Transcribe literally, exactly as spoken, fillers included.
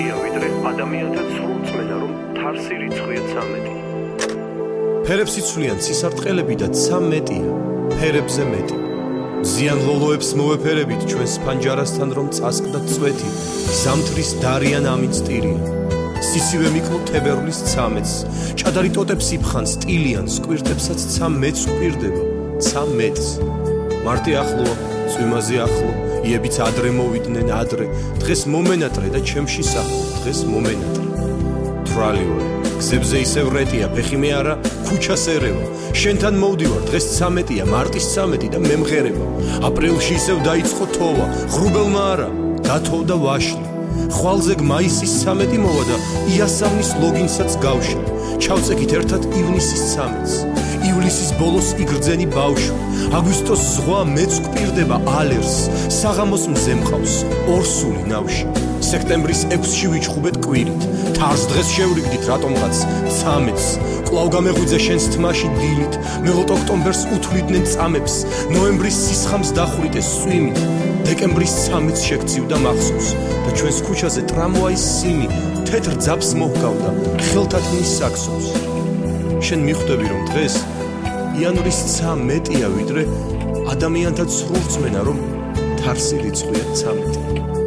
ვიდრე ადამიანთა სრულწმენა, რომ თარსი რიცხვია ცამეტი. ფერებს იცვლიან ცისარტყელები და ცამეტია, ფერებზე მეტი. ზიან ლოლოებს მოვეფერებით ჩვენს ფანჯარასთან, რომ წასკდა წვეთი, ზამთრის დარიან ამინწტირია. სიცივე მიკლო თებერვლის ცამეტს, ჭადარი ტოტებს იფხან სტილიან, სკვირტებსაც ცამეტს გვპირდება, ცამეტს. მარტი ახლოა, წვიმაზე ახლო, იებიც ადრე მოვიდნენ ადრე, დღეს მომენატრე და ჩემში სახლ, დღეს მომენატრე. თვრალიორი, გზებზე ისევ რეტია, ფეხი მე არა, ქუჩას ერევა. შენთან მოვდივარ, დღეს ცამეტია, მარტის ცამეტი და მემღერება. აპრილში ისევ დაიწყო თოვა, ღრუბელმა არა, დათოვდა ვაშლი. ხვალზე მაისის ცამეტი მოვა და იასამნის ლოგინსაც გავშა. ჩავწეკით ერთად ივნისის ცამეტს. ივლისის ბოლოს იგრძენი ბავშვი. აგვისტოს ზღვა მეც გვპირდება ალერს. საღამოს მზე მყავს, ორსული ნავში. სექტემბრის ექვსში ვიჩხუბეთ კვირით. თარს დღეს შევრიგდით რატომღაც ცამეტს. კვლავ გამეღვიძე შენს თმაში დილით. მელოთ ოქტომბერს უთვლიდნენ წამებს. ნოემბრის სისხამს დახვრიტეს სვიმით. დეკემბრის ცამეტს შეგცივდა მახსოვს და ჩვენს ქუჩაზე ტრამვაის სიმი თეთრ ძაბს მოჰგავდა ხელთათმის საქსოს. შენ მიხვდები რომ დღეს იანვრის ცამეტია ვიდრე ადამიანთა სრულწმენა, რომ თარსი რიცხვია ცამეტი.